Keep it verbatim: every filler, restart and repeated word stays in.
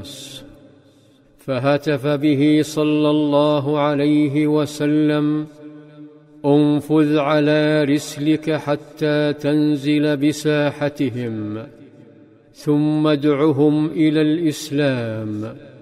الناس، فهتف به صلى الله عليه وسلم: انفذ على رسلك حتى تنزل بساحتهم، ثم ادعهم إلى الإسلام.